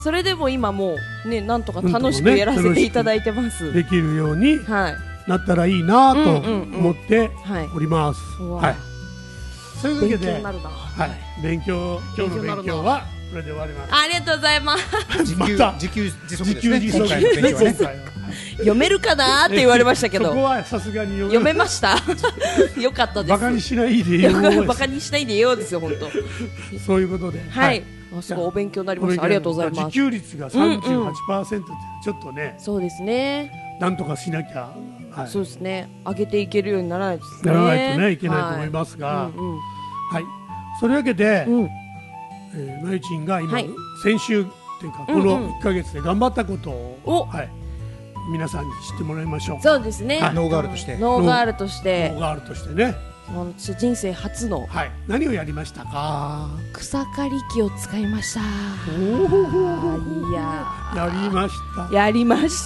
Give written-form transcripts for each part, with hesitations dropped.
それでも今もうね、なんとか楽しくやらせていただいてます。 できるようにはい。 なったらいいなと思っております。はい。そういうわけで、 勉強になるな。 はい。今日の勉強はこれで終わります。 ありがとうございます。 自給自足ですね。今回の勉強はね。 読めるかなーって言われましたけど。 そこはさすがに読めました。よかったです。 バカにしないでよ。 バカにしないでよですよ本当。 そういうことで。 はい。すごいお勉強になりました。ありがとうございます。 自給率が 38% ってちょっとね。 そうですね。 なんとかしなきゃ。 そうですね。上げていけるようにならないですね。 ならないとねいけないと思いますが。はい。そういうわけで、まゆちんが今先週っていうかこの1ヶ月で頑張ったことを皆さんに知ってもらいましょう。 そうですね。 ノーガールとして。 ノーガールとして。 ノーガールとしてね。 人生初の。 はい。何をやりましたか。 草刈り機を使いました。いや。 やりました。 やりました。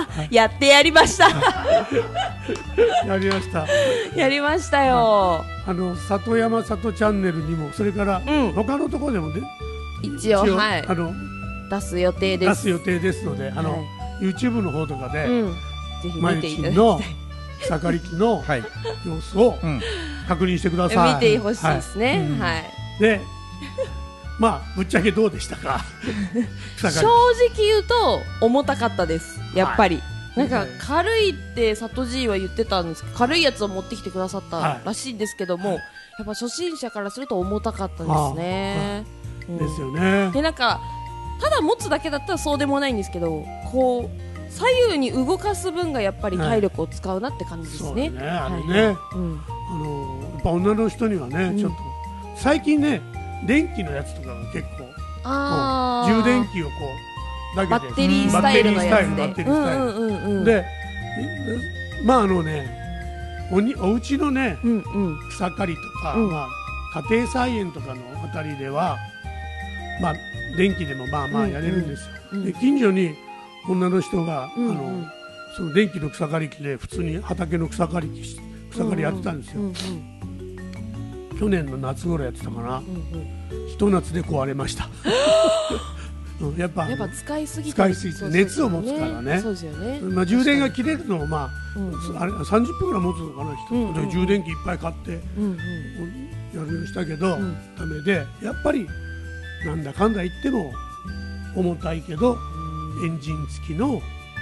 やってやりました。 やりました。 やりましたよ。 里山里チャンネルにもそれから他のところでもね。 一応はい。出す予定です。 出す予定ですので、YouTube の方とかでぜひ見ていただきたい。草刈り機の様子を確認してください。 見てほしいですね。はい。 で、まあぶっちゃけどうでしたか。 正直言うと重たかったです。やっぱり。なんか軽いって里Gは言ってたんですけど、軽いやつを持ってきてくださったらしいんですけども、やっぱ初心者からすると重たかったですね。 ですよね。 でなんかただ持つだけだったらそうでもないんですけど、こう。左右に動かす分がやっぱり体力を使うなって感じですね。 あれね、やっぱ女の人にはね、ちょっと最近ね、電気のやつとかが結構、充電器をこうだけでバッテリースタイルのやつで、まあお家のね草刈りとか、家庭菜園とかのあたりでは、まあ電気でもまあまあやれるんですよ。で近所に女の人がその電気の草刈り機で普通に畑の草刈りやってたんですよ。去年の夏頃やってたかな。ひと夏で壊れました。やっぱ使いすぎて熱を持つからね。まあ充電が切れるのもまああれ30分ぐらい持つのかな人。で充電器いっぱい買ってやるようにしたけどダメで、やっぱりなんだかんだ言っても重たいけど。エンジン付きの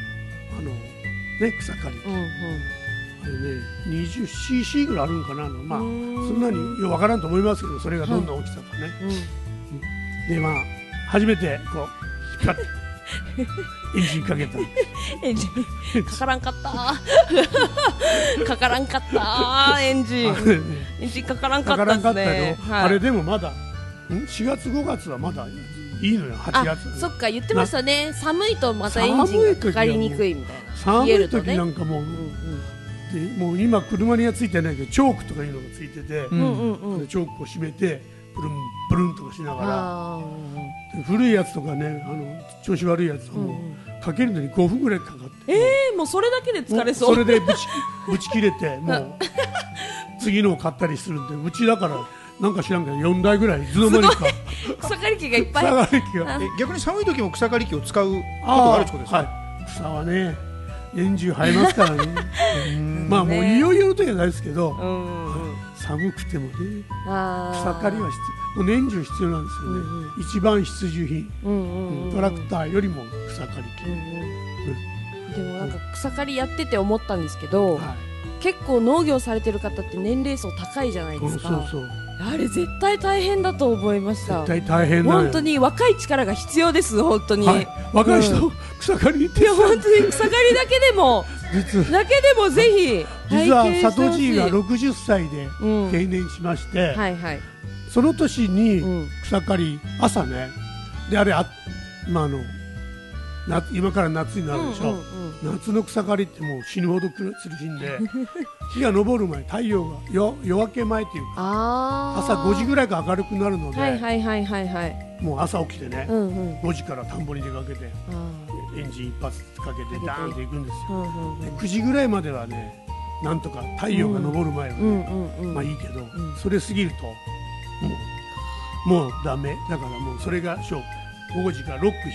草刈り機、あれね 20cc ぐらいあるんかな。まあそんなによくわからんと思いますけど、それがどんな大きさかね。でまあ初めてこう引っ張ってエンジンかけた。 エンジンかからんかったかからんかったエンジンかからんかったですね。 あれでもまだ4月5月はまだいいのよ。8月。 そっか言ってましたね。寒いとまたエンジンがかかりにくいみたいな。 寒い時なんかもう今車にはついてないけどチョークとかいうのがついてて、チョークを締めてブルンブルンとかしながら、古いやつとかね調子悪いやつはもうかけるのに5分ぐらいかかって。 もうそれだけで疲れそう。 それでぶち切れてもう次のを買ったりするんで、うちだから。なんか知らんけど4台ぐらいいつの間にか草刈り機がいっぱい。 逆に寒い時も草刈り機を使うことがあるってことですか。 草はね年中生えますからね。まあもういよいよの時はないですけど、寒くてもね草刈りはもう年中必要なんですよね。一番必需品、トラクターよりも草刈り機。 でもなんか草刈りやってて思ったんですけど、結構農業されてる方って年齢層高いじゃないですか。あれ絶対大変だと思いました。 絶対大変だよ。 本当に若い力が必要です。本当に、 若い人、草刈りに行って、 本当に草刈りだけでもぜひ実は里Gが60歳で定年しまして、その年に草刈り朝ねで、あれ今から夏になるでしょ。夏の草刈りってもう死ぬほど苦しんで日が昇る前、太陽が夜明け前っていうか朝5時ぐらいから明るくなるので、もう朝起きてね5時から田んぼに出かけてエンジン一発かけてダーンって行くんですよ。で9時ぐらいまではねなんとか太陽が昇る前はねまあいいけど、それ過ぎるともうダメだから、もうそれが勝負。 午後時からロック